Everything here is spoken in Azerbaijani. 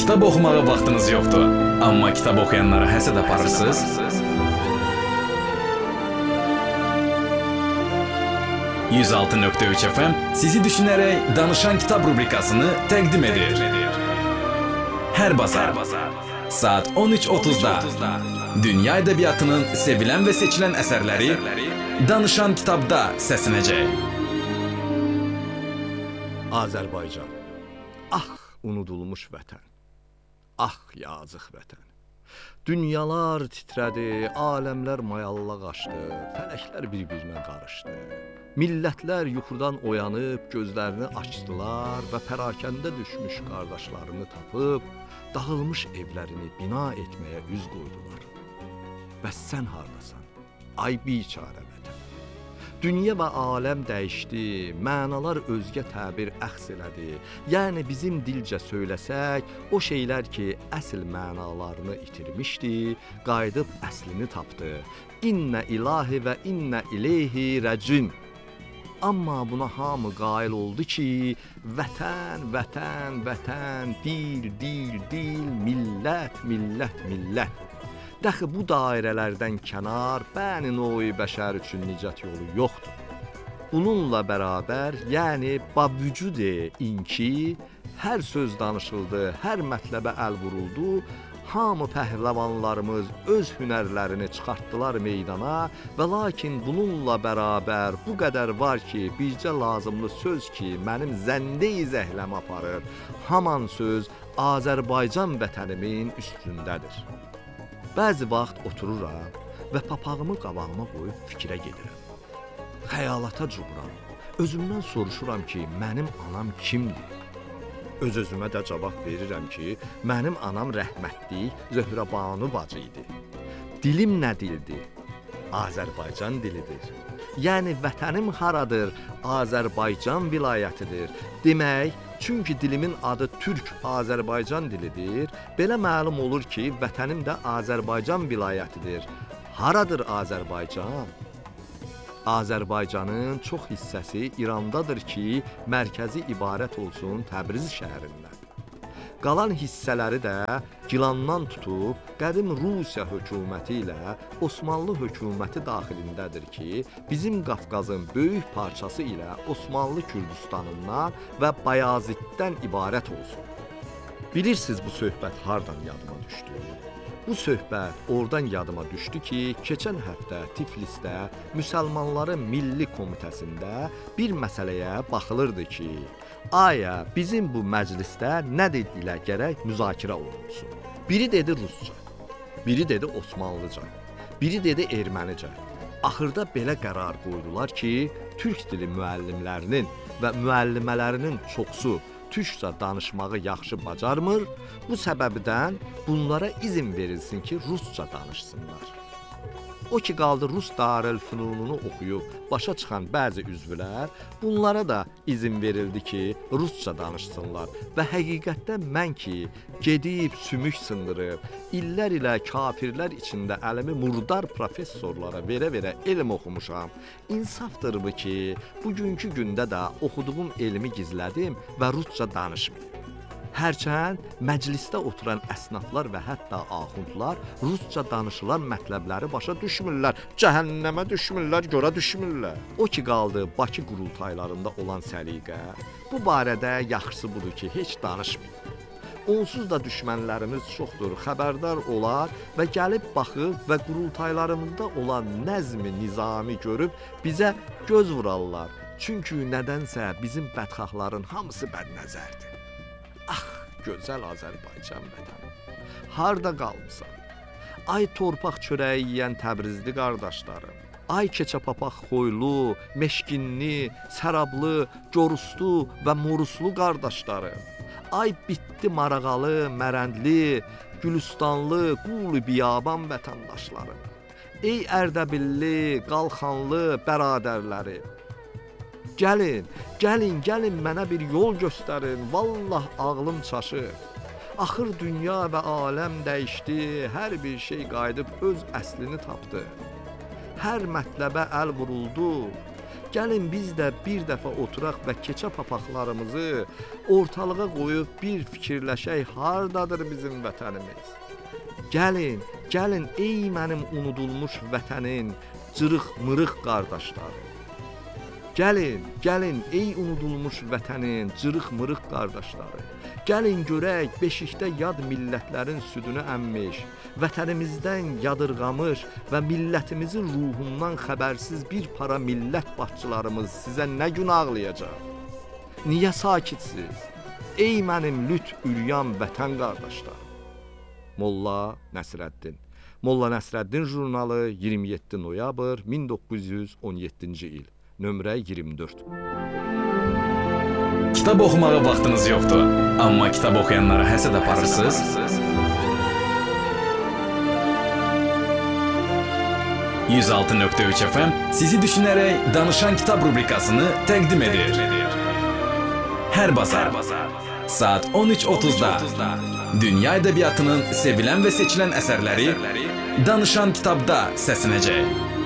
Kitab oxumağa vaxtınız yoxdur, amma kitab oxuyanlara həsəd aparırsınız. %106.3 FM sizi düşünərək Danışan Kitab rubrikasını təqdim edir. Hər bazar saat 13:30-da dünya ədəbiyyatının sevilən və seçilən əsərləri Danışan Kitabda səslənəcək. Azərbaycan. Ah, unudulmuş vətən. Ah, yazıq vətən. Dünyalar titrədi, aləmlər mayallaq açdı, fələklər bir-birinə qarışdı. Millətlər yuxudan oyanıb gözlərini açdılar və pərakəndə düşmüş qardaşlarını tapıb dağılmış evlərini bina etməyə üz qoydular. Bəs sən hardasan? Ay biçarə vətən. Dünya və aləm dəyişdi, mənalar özgə təbir əxs elədi. Yəni bizim dilcə söyləsək, o şeylər ki, əsl mənalarını itirmişdi, qayıdıb əslini tapdı. İnnə ilahi və innə ileyhi rəcim. Amma buna hamı qail oldu ki, vətən, vətən, vətən, dil, dil, dil, millət, millət, millət. Dəxi bu dairələrdən kənar bəni-noy bəşər üçün nicat yolu yoxdur. Bununla bərabər, yəni bavücud-i inki, hər söz danışıldı, hər mətləbə əl vuruldu, hamı pəhləvanlarımız öz hünərlərini çıxartdılar meydana və lakin bununla bərabər bu qədər var ki, bircə lazımlı söz ki, mənim zəndə-i zəhləmə aparır, haman söz Azərbaycan vətənimin üstündədir. Bəzi vaxt otururam və papağımı qabağıma qoyub fikrə gedirəm. Xəyalata cuburam, özümdən soruşuram ki, mənim anam kimdir? Öz-özümə də cavab verirəm ki, mənim anam rəhmətli Zöhrəbanu bacı idi. Dilim nə dildir? Azərbaycan dilidir. Yəni vətənim haradır? Azərbaycan vilayətidir. Demək, çünki dilimin adı Türk Azərbaycan dilidir, belə məlum olur ki, vətənim də Azərbaycan vilayətidir. Haradır Azərbaycan? Azərbaycanın çox hissəsi İrandadır ki, mərkəzi ibarət olsun Təbriz şəhərindən. Qalan hissələri də Gilandan tutub qədim Rusiya hökuməti ilə Osmanlı hökuməti daxilindədir ki, bizim Qafqazın böyük parçası ilə Osmanlı Kürdistanından və Bayaziddən ibarət olsun. Bilirsiniz bu söhbət hardan yadıma düşdü? Bu söhbət oradan yadıma düşdü ki, keçən həftə Tiflisdə Müsəlmanların Milli Komitəsində bir məsələyə baxılırdı ki, aya bizim bu məclisdə nə dedilə gərək müzakirə olunsun. Biri dedi rusca, biri dedi osmanlıca, biri dedi ermənicə. Axırda belə qərar qoydular ki, türk dili müəllimlərinin və müəllimələrinin çoxsu türkcə danışmağı yaxşı bacarmır, bu səbəbdən bunlara izin verilsin ki, rusca danışsınlar. O ki qaldı Rus Darülfünununu oxuyub başa çıxan bəzi üzvlər, bunlara da izin verildi ki, rusca danışsınlar və həqiqətdə mən ki, gedib sümük sındırıb, illər ilə kafirlər içində əlimi murdar professorlara verə-verə elm oxumuşam. İnsafdır bu ki, bugünkü gündə də oxuduğum elmi gizlədim və rusca danışmayım. Hərçənd məclisdə oturan əsnaflar və hətta axundlar rusca danışılan mətləbləri başa düşmürlər, cəhənnəmə düşmürlər, görə düşmürlər. O ki qaldı Bakı qurultaylarında olan səliqə, bu barədə yaxşısı budur ki, heç danışmayın. Onsuz da düşmənlərimiz çoxdur, xəbərdar olar və gəlib baxır və qurultaylarımızda olan nəzmi nizami görüb bizə göz vurarlar. Çünki nədənsə bizim bədxahların hamısı bədnəzərdir. Ah, gözəl Azərbaycan vətəni, harda qalmısan? Ay torpaq çörəyi yeyən Təbrizli qardaşlarım, ay keçə papaq xoylu, meşkinli, sərablı, goruslu və moruslu qardaşlarım, ay bitdi marağalı, mərəndli, gülüstanlı, qulu biyaban vətəndaşlarım, ey Ərdəbilli, qalxanlı bəradərlərim, gəlin, gəlin, gəlin mənə bir yol göstərin, vallah ağlım çaşır. Axır dünya və aləm dəyişdi, hər bir şey qayıdıb öz əslini tapdı. Hər mətləbə əl vuruldu, Gəlin biz də bir dəfə oturaq və keçə papaqlarımızı ortalığa qoyub bir fikirləşək, hardadır bizim vətənimiz? Gəlin, gəlin ey mənim unudulmuş vətənin cırıq-mırıq qardaşları. Gəlin, gəlin ey unudulmuş vətənin cırıq-mırıq qardaşları. Gəlin görək beşikdə yad millətlərin südünü əmmiş, vətənimizdən yadırğamış və millətimizin ruhundan xəbərsiz bir para millət başçılarımız sizə nə gün ağlayacaq? Niyə sakitsiz? Ey mənim lüt üryan vətən qardaşlar. Molla Nəsrəddin. Molla Nəsrəddin jurnalı 27 noyabr 1917-ci il. Nömrə 24. Kitab oxumağa vaxtınız yoxdur, amma kitab oxuyanlara həsəd aparırsınız. 106.3 FM sizi düşünərək Danışan Kitab rubrikasını təqdim edir. Hər bazar saat 13:30-da dünya ədəbiyyatının sevilən və seçilən əsərləri Danışan Kitabda səslənəcək.